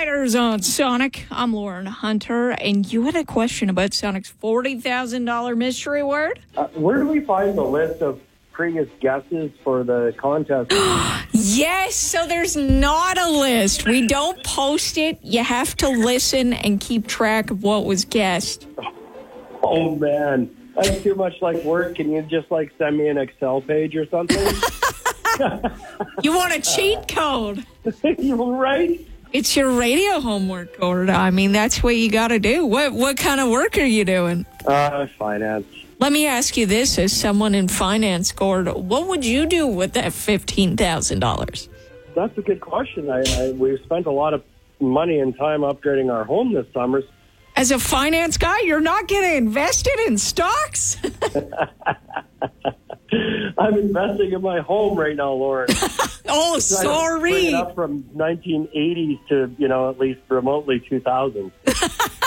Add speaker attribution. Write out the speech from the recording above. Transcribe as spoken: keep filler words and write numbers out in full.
Speaker 1: Insiders on Sonic. I'm Lauren Hunter, and you had a question about Sonic's forty thousand dollars mystery word?
Speaker 2: Uh, where do we find the list of previous guesses for the contest?
Speaker 1: Yes, so there's not a list. We don't post it. You have to listen and keep track of what was guessed.
Speaker 2: Oh, man. That's too much like work. Can you just, like, send me an Excel page or something?
Speaker 1: You want a cheat code?
Speaker 2: You're right.
Speaker 1: It's your radio homework, Gord. I mean, that's what you got to do. What what kind of work are you doing?
Speaker 2: Uh, finance.
Speaker 1: Let me ask you this, as someone in finance, Gord, what would you do with that fifteen thousand dollars?
Speaker 2: That's a good question. I, I We've spent a lot of money and time upgrading our home this summer.
Speaker 1: As a finance guy, you're not getting invested in stocks?
Speaker 2: I'm investing in my home right now, Lauren.
Speaker 1: Oh,
Speaker 2: Bring
Speaker 1: sorry.
Speaker 2: it up from nineteen eighties to, you know, at least remotely two thousand.